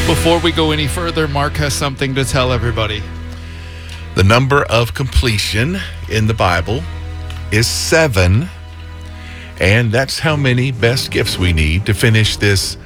Before we go any further, Mark has something to tell everybody. The number of completion in the Bible is 7, and that's how many best gifts we need to finish this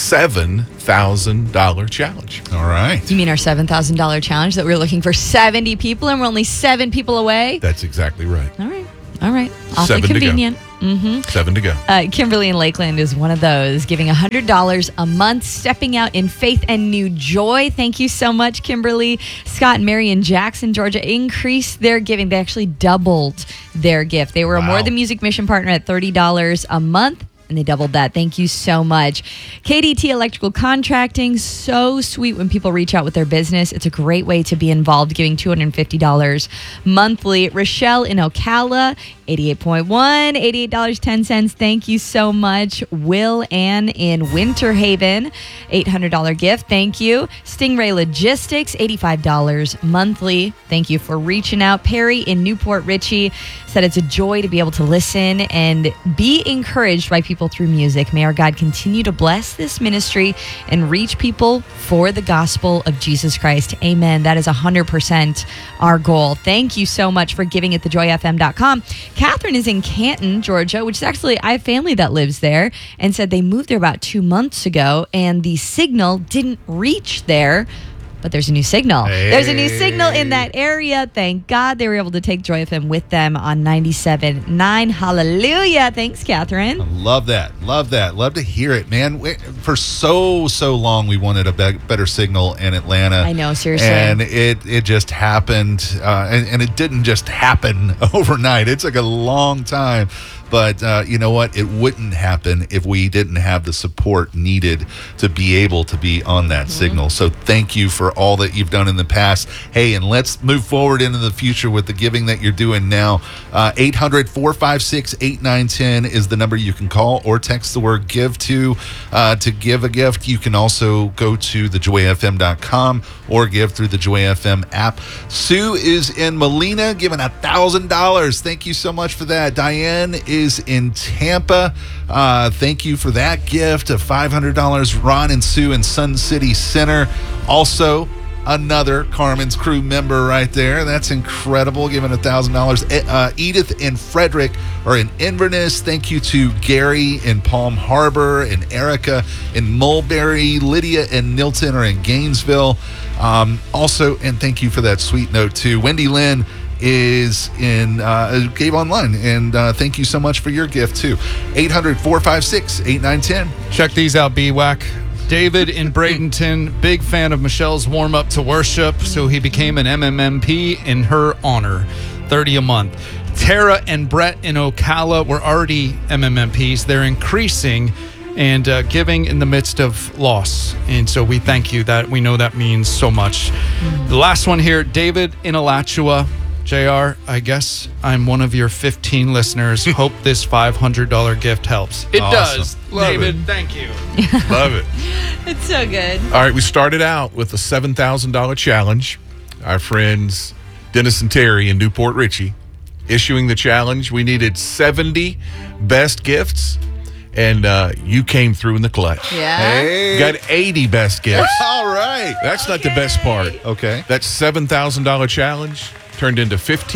$7,000 challenge. All right. You mean our $7,000 challenge that we're looking for 70 people and we're only 7 people away? That's exactly right. All right. Awfully 7 to go. convenient. 7 to go. Kimberly in Lakeland is one of those, giving $100 a month, stepping out in faith and new joy. Thank you so much, Kimberly. Scott and Mary in Jackson, Georgia, increased their giving. They actually doubled their gift. They were a More Than Music mission partner at $30 a month. And they doubled that. Thank you so much. KDT Electrical Contracting, so sweet when people reach out with their business. It's a great way to be involved, giving $250 monthly. Rochelle in Ocala, 88.1, $88.10. Thank you so much. Will Ann in Winter Haven, $800 gift. Thank you. Stingray Logistics, $85 monthly. Thank you for reaching out. Perry in Newport Richey said it's a joy to be able to listen and be encouraged by people through music. May our God continue to bless this ministry and reach people for the gospel of Jesus Christ. Amen. That is 100% our goal. Thank you so much for giving at thejoyfm.com. Catherine is in Canton, Georgia, which is actually, I have family that lives there, and said they moved there about 2 months ago and the signal didn't reach there. But there's a new signal. Hey. There's a new signal in that area. Thank God they were able to take Joy FM with them on 97.9. Hallelujah. Thanks, Catherine. Love that. Love to hear it, man. For so long, we wanted a better signal in Atlanta. I know, seriously. And it just happened. And it didn't just happen overnight. It took a long time. But you know what? It wouldn't happen if we didn't have the support needed to be able to be on that signal. So thank you for all that you've done in the past. Hey, and let's move forward into the future with the giving that you're doing now. 800-456-8910 is the number you can call, or text the word give to give a gift. You can also go to thejoyfm.com or give through the Joy FM app. Sue is in Molina giving $1,000. Thank you so much for that. Diane is in Tampa. Thank you for that gift of $500. Ron and Sue in Sun City Center. Also, another Carmen's Crew member right there. That's incredible, giving $1,000. Edith and Frederick are in Inverness. Thank you to Gary in Palm Harbor and Erica in Mulberry. Lydia and Nilton are in Gainesville. Also, and thank you for that sweet note too, Wendy Lynn is in gave online, and thank you so much for your gift too. 800-456-8910. Check these out, BWAC. David in Bradenton, big fan of Michelle's warm up to worship, so he became an MMMP in her honor. $30 a month. Tara and Brett in Ocala were already MMMPs. They're increasing and giving in the midst of loss. And so we thank you. That we know that means so much. The last one here, David in Alachua. JR, I guess I'm one of your 15 listeners. Hope this $500 gift helps. It does. Love David, it. thank you. Love it. It's so good. All right, we started out with a $7,000 challenge. Our friends Dennis and Terry in Newport Richey issuing the challenge. We needed 70 best gifts, and you came through in the clutch. Yeah. Hey. Got 80 best gifts. All right. That's not the best part. Okay. That $7,000 challenge turned into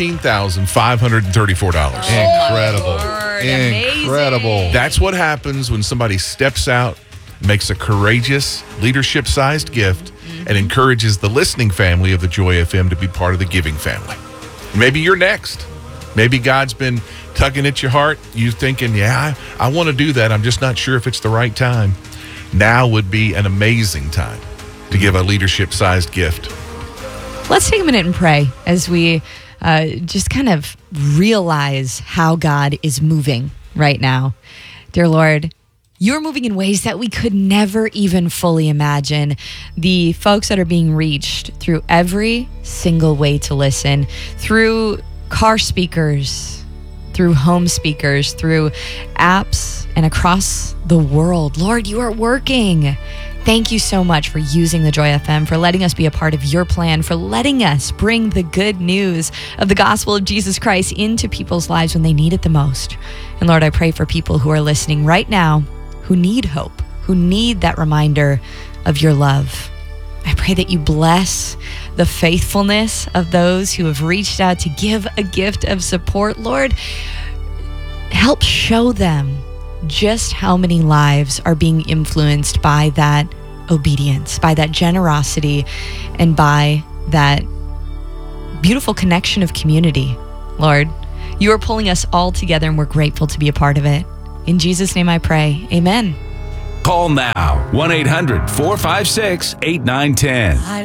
$15,534. Incredible. Lord, amazing. Incredible. That's what happens when somebody steps out, makes a courageous, leadership-sized gift, and encourages the listening family of the Joy FM to be part of the giving family. Maybe you're next. Maybe God's been tugging at your heart. You thinking, yeah, I want to do that. I'm just not sure if it's the right time. Now would be an amazing time to give a leadership-sized gift. Let's take a minute and pray as we just kind of realize how God is moving right now. Dear Lord, you're moving in ways that we could never even fully imagine. The folks that are being reached through every single way to listen, through car speakers, through home speakers, through apps, and across the world. Lord, you are working. Thank you so much for using the Joy FM, for letting us be a part of your plan, for letting us bring the good news of the gospel of Jesus Christ into people's lives when they need it the most. And Lord, I pray for people who are listening right now, who need hope, who need that reminder of your love. I pray that you bless the faithfulness of those who have reached out to give a gift of support. Lord, help show them just how many lives are being influenced by that obedience, by that generosity, and by that beautiful connection of community. Lord, you are pulling us all together, and we're grateful to be a part of it. In Jesus' name I pray. Amen. Call now, 1-800-456-8910.